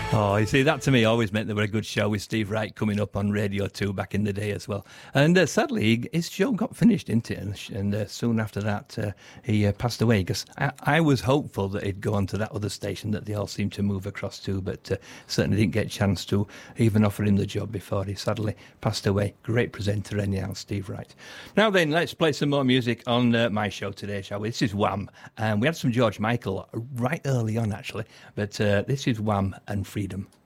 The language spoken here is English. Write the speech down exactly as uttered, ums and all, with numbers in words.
Oh, you see, that to me always meant there were a good show with Steve Wright coming up on Radio two back in the day as well. And uh, sadly, he, his show got finished, didn't it? And, and uh, soon after that, uh, he uh, passed away. Because I, I was hopeful that he'd go on to that other station that they all seemed to move across to, but uh, certainly didn't get a chance to even offer him the job before he sadly passed away. Great presenter anyhow, Steve Wright. Now then, let's play some more music on uh, my show today, shall we? This is Wham. And we had some George Michael right early on, actually. But uh, this is Wham and Freedom.